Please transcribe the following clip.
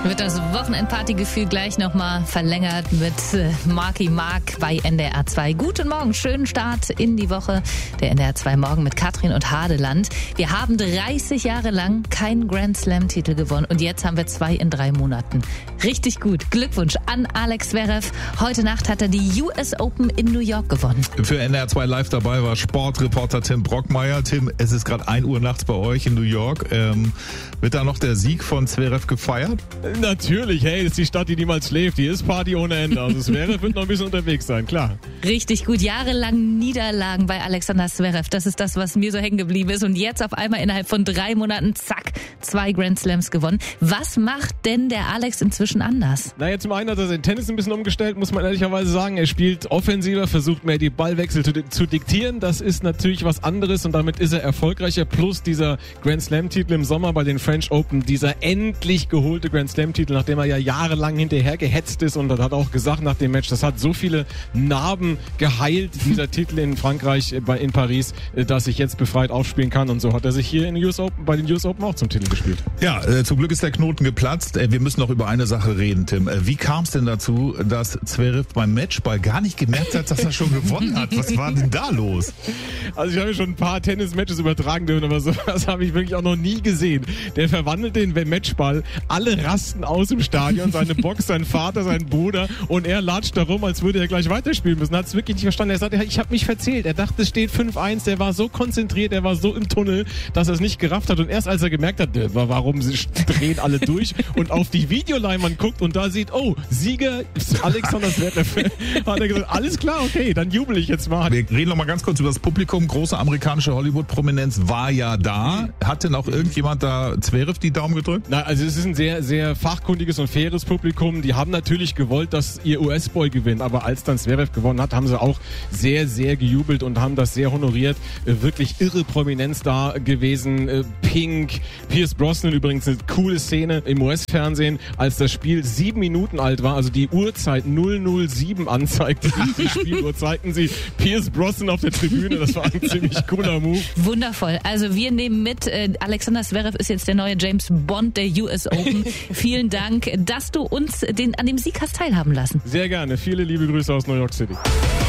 Wird das Wochenendpartygefühl gleich nochmal verlängert mit Marky Mark bei NDR 2. Guten Morgen, schönen Start in die Woche. Der NDR 2 Morgen mit Katrin und Hadeland. Wir haben 30 Jahre lang keinen Grand Slam-Titel gewonnen und jetzt haben wir 2 in 3 Monaten. Richtig gut. Glückwunsch an Alex Zverev. Heute Nacht hat er die US Open in New York gewonnen. Für NDR 2 live dabei war Sportreporter Tim Brockmeier. Tim, es ist gerade 1 Uhr nachts bei euch in New York. Wird da noch der Sieg von Zverev gefeiert? Natürlich, hey, das ist die Stadt, die niemals schläft. Die ist Party ohne Ende. Also Zverev wird noch ein bisschen unterwegs sein, klar. Richtig gut. Jahrelang Niederlagen bei Alexander Zverev. Das ist das, was mir so hängen geblieben ist. Und jetzt auf einmal innerhalb von 3 Monaten, zack, 2 Grand Slams gewonnen. Was macht denn der Alex inzwischen anders? Naja, zum einen hat er sein Tennis ein bisschen umgestellt, muss man ehrlicherweise sagen. Er spielt offensiver, versucht mehr die Ballwechsel zu diktieren. Das ist natürlich was anderes und damit ist er erfolgreicher. Plus dieser Grand Slam-Titel im Sommer bei den French Open, dieser endlich geholte Grand Slam-Titel, nachdem er ja jahrelang hinterher gehetzt ist, und das hat auch gesagt nach dem Match, das hat so viele Narben geheilt, dieser Titel in Frankreich, in Paris, dass ich jetzt befreit aufspielen kann, und so hat er sich hier in den US Open, bei den US Open auch zum Titel gespielt. Ja, zum Glück ist der Knoten geplatzt. Wir müssen noch über eine Sache reden, Tim. Wie kam es denn dazu, dass Zverev beim Matchball gar nicht gemerkt hat, dass er schon gewonnen hat? Was war denn da los? Also ich habe schon ein paar Tennis-Matches übertragen dürfen, aber sowas habe ich wirklich auch noch nie gesehen. Der verwandelt den Matchball, alle rasten aus im Stadion, seine Box, sein Vater, sein Bruder, und er latscht da rum, als würde er gleich weiterspielen müssen. Hat es wirklich nicht verstanden. Er sagt, ich habe mich verzählt. Er dachte, es steht 5-1. Der war so konzentriert, er war so im Tunnel, dass er es nicht gerafft hat. Und erst als er gemerkt hat, warum drehen alle durch und auf die Videoleinwand guckt und da sieht, oh, Sieger Alexander Zverev, hat er gesagt, alles klar, okay, dann jubel ich jetzt mal. Wir reden noch mal ganz kurz über das Publikum. Große amerikanische Hollywood-Prominenz war ja da. Hat denn auch irgendjemand da Zverev die Daumen gedrückt? Na, also es ist ein sehr, sehr fachkundiges und faires Publikum. Die haben natürlich gewollt, dass ihr US-Boy gewinnt, aber als dann Zverev gewonnen hat, haben sie auch sehr, sehr gejubelt und haben das sehr honoriert. Wirklich irre Prominenz da gewesen. Pink, Pierce Brosnan, übrigens eine coole Szene im US-Fernsehen, als das Spiel 7 Minuten alt war, also die Uhrzeit 007 anzeigte, die Spieluhr, zeigten sie Pierce Brosnan auf der Tribüne. Das war ein ziemlich cooler Move. Wundervoll. Also wir nehmen mit, Alexander Zverev ist jetzt der neue James Bond der US Open. Vielen Dank, dass du uns an dem Sieg hast teilhaben lassen. Sehr gerne. Viele liebe Grüße aus New York City.